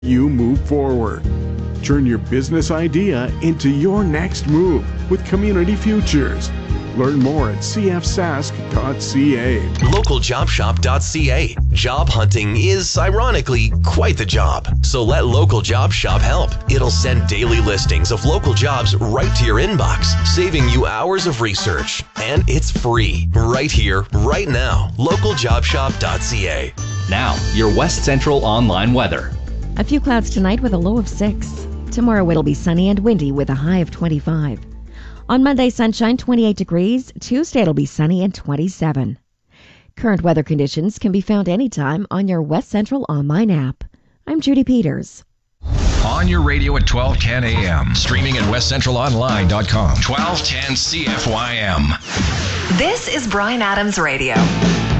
you move forward. Turn your business idea into your next move with Community Futures. Learn more at cfsask.ca. LocalJobShop.ca. Job hunting is, ironically, quite the job. So let Local Job Shop help. It'll send daily listings of local jobs right to your inbox, saving you hours of research. And it's free. Right here, right now. LocalJobShop.ca. Now, your West Central online weather. A few clouds tonight with a low of 6. Tomorrow it'll be sunny and windy with a high of 25. On Monday, sunshine, 28 degrees. Tuesday it'll be sunny and 27. Current weather conditions can be found anytime on your West Central online app. I'm Judy Peters. On your radio at 1210 a.m. Streaming at westcentralonline.com. 1210 CFYM. This is Bryan Adams Radio.